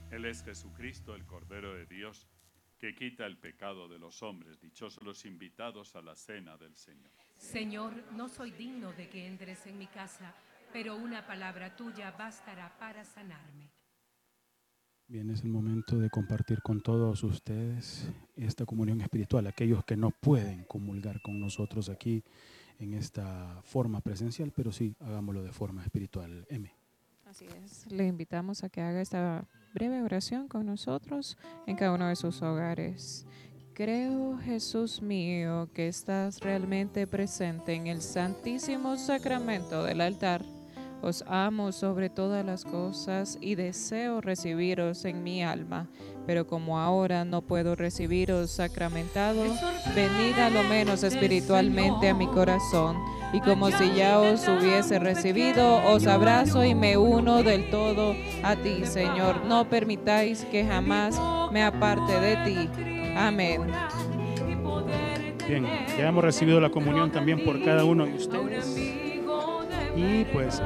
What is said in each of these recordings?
Él es Jesucristo, el Cordero de Dios, que quita el pecado de los hombres. Dichosos los invitados a la cena del Señor. Señor, no soy digno de que entres en mi casa, pero una palabra tuya bastará para sanarme. Bien, es el momento de compartir con todos ustedes esta comunión espiritual, aquellos que no pueden comulgar con nosotros aquí en esta forma presencial, pero sí hagámoslo de forma espiritual. M. Así es, le invitamos a que haga esta breve oración con nosotros en cada uno de sus hogares. Creo, Jesús mío, que estás realmente presente en el santísimo sacramento del altar. Os amo sobre todas las cosas y deseo recibiros en mi alma, pero como ahora no puedo recibiros sacramentados, venid a lo menos espiritualmente a mi corazón, y como si ya os hubiese recibido, os abrazo y me uno del todo a ti, Señor. No permitáis que jamás me aparte de ti. Amén. Bien, ya hemos recibido la comunión también por cada uno de ustedes. Y pues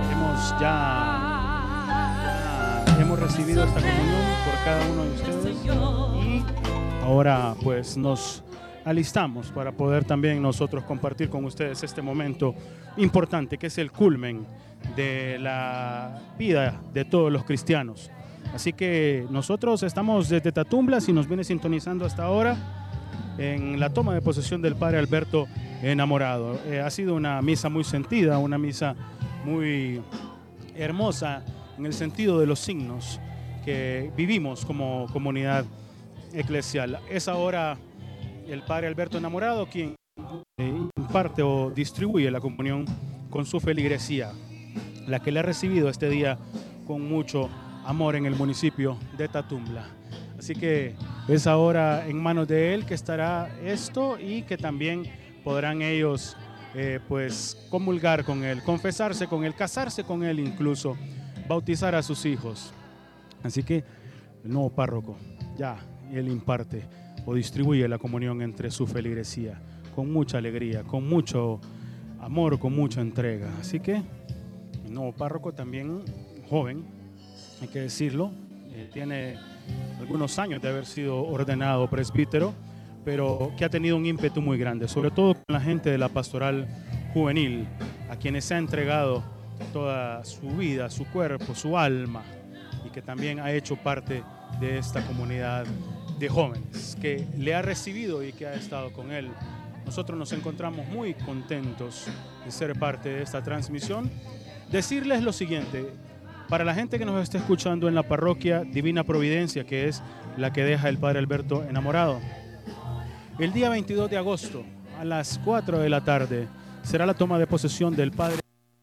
hemos recibido esta comunión por cada uno de ustedes. Y ahora pues nos alistamos para poder también nosotros compartir con ustedes este momento importante que es el culmen de la vida de todos los cristianos. Así que nosotros estamos desde Tatumbla, si nos viene sintonizando hasta ahora, en la toma de posesión del Padre Alberto Enamorado. Ha sido una misa muy sentida, una misa muy hermosa en el sentido de los signos que vivimos como comunidad eclesial. Es ahora el Padre Alberto Enamorado quien imparte o distribuye la comunión con su feligresía, la que le ha recibido este día con mucho amor en el municipio de Tatumbla. Así que es ahora en manos de él que estará esto y que también podrán ellos pues comulgar con él, confesarse con él, casarse con él incluso, bautizar a sus hijos. Así que el nuevo párroco ya él imparte o distribuye la comunión entre su feligresía con mucha alegría, con mucho amor, con mucha entrega. Así que el nuevo párroco también joven, hay que decirlo, tiene algunos años de haber sido ordenado presbítero, pero que ha tenido un ímpetu muy grande, sobre todo con la gente de la pastoral juvenil, a quienes se ha entregado toda su vida, su cuerpo, su alma, y que también ha hecho parte de esta comunidad de jóvenes, que le ha recibido y que ha estado con él. Nosotros nos encontramos muy contentos de ser parte de esta transmisión. Decirles lo siguiente: para la gente que nos está escuchando en la parroquia Divina Providencia, que es la que deja el Padre Alberto Enamorado, el día 22 de agosto a las 4 de la tarde será la toma de posesión del Padre,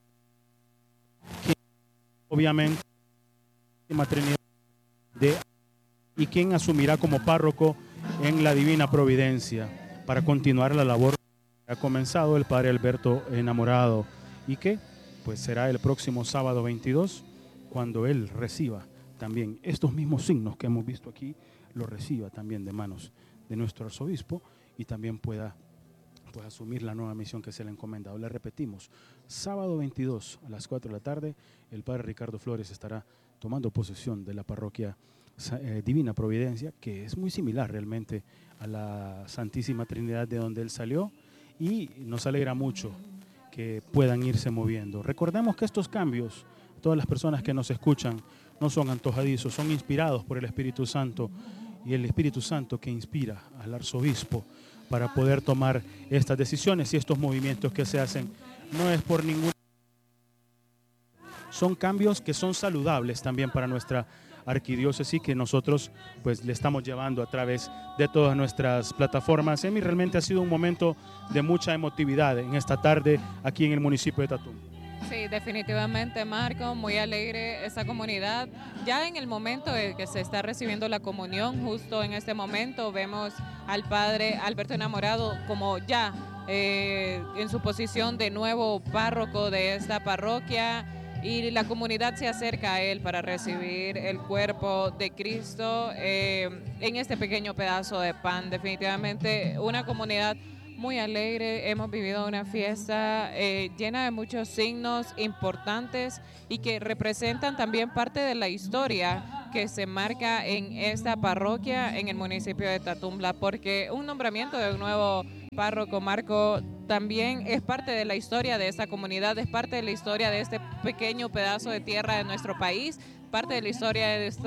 que obviamente Trinidad y quien asumirá como párroco en la Divina Providencia para continuar la labor que ha comenzado el Padre Alberto Enamorado, y que pues será el próximo sábado 22 cuando él reciba también estos mismos signos que hemos visto aquí, los reciba también de manos de nuestro arzobispo y también pueda pues asumir la nueva misión que se le ha encomendado. Le repetimos, sábado 22 a las 4 de la tarde, el Padre Ricardo Flores estará tomando posesión de la parroquia Divina Providencia, que es muy similar realmente a la Santísima Trinidad de donde él salió, y nos alegra mucho que puedan irse moviendo. Recordemos que estos cambios, todas las personas que nos escuchan, no son antojadizos, son inspirados por el Espíritu Santo, y el Espíritu Santo que inspira al arzobispo para poder tomar estas decisiones y estos movimientos que se hacen. No es por ningún... Son cambios que son saludables también para nuestra arquidiócesis, que nosotros pues le estamos llevando a través de todas nuestras plataformas. Y realmente ha sido un momento de mucha emotividad en esta tarde aquí en el municipio de Tatumbla. Sí, definitivamente, Marco, muy alegre esta comunidad. Ya en el momento en que se está recibiendo la comunión, justo en este momento vemos al Padre Alberto Enamorado como ya en su posición de nuevo párroco de esta parroquia, y la comunidad se acerca a él para recibir el cuerpo de Cristo en este pequeño pedazo de pan. Definitivamente una comunidad muy alegre. Hemos vivido una fiesta llena de muchos signos importantes y que representan también parte de la historia que se marca en esta parroquia en el municipio de Tatumbla, porque un nombramiento de un nuevo párroco, Marco, también es parte de la historia de esta comunidad, es parte de la historia de este pequeño pedazo de tierra de nuestro país, parte de la historia de esta